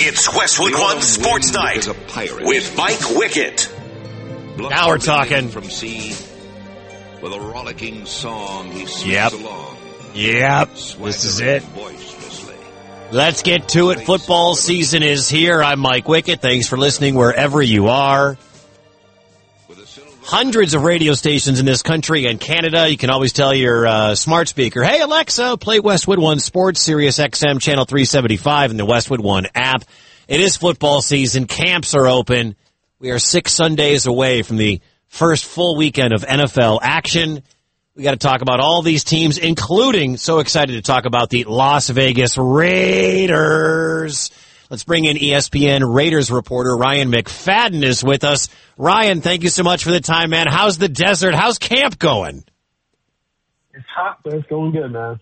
It's Westwood One Sports Night with Mike Wickett. Now we're talking. From sea, with a rollicking song he sings along. Yep. This is it. Let's get to it. Football season is here. I'm Mike Wickett. Thanks for listening wherever you are. Hundreds of radio stations in this country and Canada. You can always tell your smart speaker, hey, Alexa, play Westwood One Sports, Sirius XM, Channel 375, and the Westwood One app. It is football season. Camps are open. We are 6 Sundays away from the first full weekend of NFL action. We got to talk about all these teams, including, so excited to talk about the Las Vegas Raiders. Let's bring in ESPN Raiders reporter Ryan McFadden is with us. Ryan, thank you so much for the time, man. How's the desert? How's camp going? It's hot, but it's going good, man.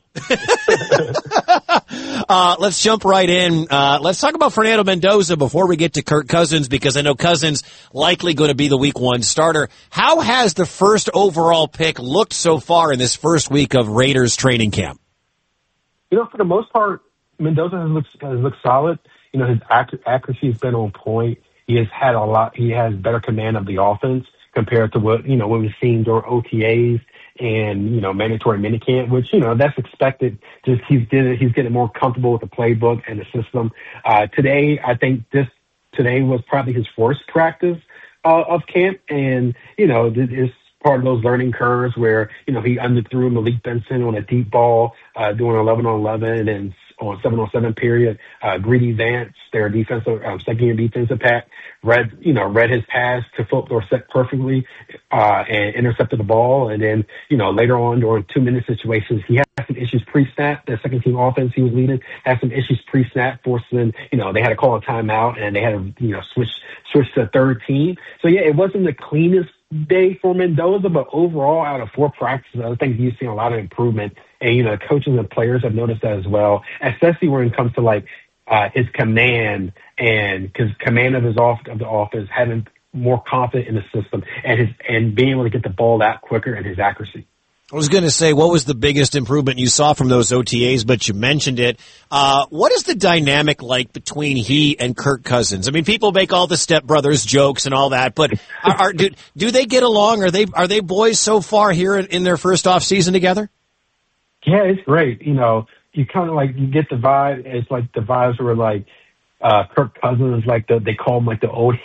Let's jump right in. Let's talk about Fernando Mendoza before we get to Kirk Cousins, because I know Cousins likely going to be the Week 1 starter. How has the first overall pick looked so far in this first week of Raiders training camp? You know, for the most part, Mendoza has looked solid. You know, his accuracy has been on point. He has had he has better command of the offense compared to what we've seen during OTAs and, mandatory minicamp, which, that's expected. Just he's getting more comfortable with the playbook and the system. Today was probably his first practice of camp. And, it's part of those learning curves where, he underthrew Malik Benson on a deep ball, doing 11-on-11 and on 7-on-7 period. Greedy Vance, their second-year defensive pack, read his pass to Philip Dorsett perfectly, and intercepted the ball. And then, later on during 2-minute situations, he had some issues pre-snap. The second team offense he was leading had some issues pre-snap, forcing, they had to call a timeout and they had to, switch to the third team. So yeah, it wasn't the cleanest day for Mendoza, but overall, out of 4 practices, I think he's seen a lot of improvement. And, coaches and players have noticed that as well, especially when it comes to his command and command of the offense, having more confidence in the system and being able to get the ball out quicker and his accuracy. I was going to say, what was the biggest improvement you saw from those OTAs, but you mentioned it. What is the dynamic like between he and Kirk Cousins? I mean, people make all the stepbrothers jokes and all that, but do they get along? Are they boys so far here in their first off season together? Yeah, it's great. You kind of you get the vibe. It's like the vibes were Kirk Cousins, they call him the old